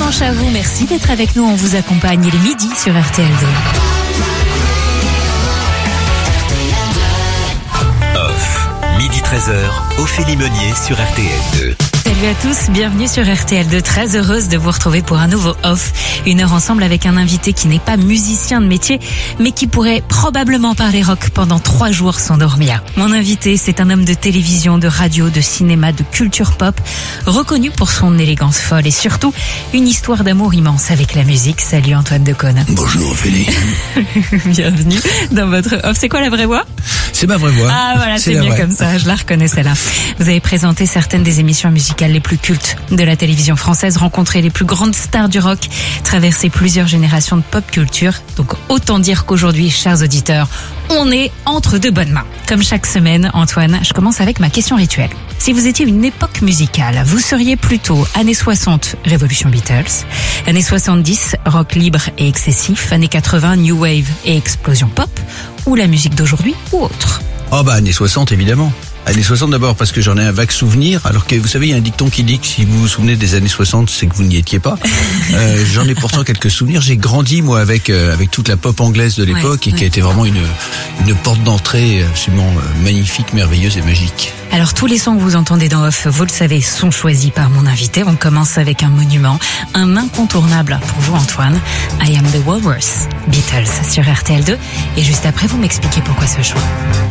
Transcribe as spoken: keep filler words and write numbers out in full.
dimanche à vous. Merci d'être avec nous. On vous accompagne. Il est midi sur R T L deux. Off. Midi treize heures, Ophélie Meunier sur R T L deux. Salut à tous, bienvenue sur R T L deux. Très heureuse de vous retrouver pour un nouveau Off. Une heure ensemble avec un invité qui n'est pas musicien de métier, mais qui pourrait probablement parler rock pendant trois jours sans dormir. Mon invité, c'est un homme de télévision, de radio, de cinéma, de culture pop, reconnu pour son élégance folle et surtout une histoire d'amour immense avec la musique. Salut Antoine Decaune. Bonjour Ophélie. Bienvenue dans votre Off. C'est quoi la vraie voix ? C'est ma vraie voix. Ah voilà, c'est, c'est mieux vraie. comme ça, je la reconnais celle-là. Vous avez présenté certaines des émissions musicales les plus cultes de la télévision française, rencontré les plus grandes stars du rock, traversé plusieurs générations de pop culture. Donc autant dire qu'aujourd'hui, chers auditeurs, on est entre de bonnes mains. Comme chaque semaine, Antoine, je commence avec ma question rituelle. Si vous étiez une époque musicale, vous seriez plutôt années soixante, Révolution Beatles, années soixante-dix, rock libre et excessif, années quatre-vingts, New Wave et explosion pop, ou la musique d'aujourd'hui ou autre? Oh bah années soixante évidemment. Années soixante d'abord parce que j'en ai un vague souvenir, alors que vous savez il y a un dicton qui dit que si vous vous souvenez des années soixante, c'est que vous n'y étiez pas. Euh, j'en ai pourtant quelques souvenirs. J'ai grandi moi avec euh, avec toute la pop anglaise de l'époque ouais, et qui ouais. a été vraiment une une porte d'entrée absolument magnifique, merveilleuse et magique. Alors tous les sons que vous entendez dans Off, vous le savez, sont choisis par mon invité. On commence avec un monument, un incontournable pour vous Antoine, I Am The Walrus, Beatles sur R T L deux. Et juste après, vous m'expliquez pourquoi ce choix.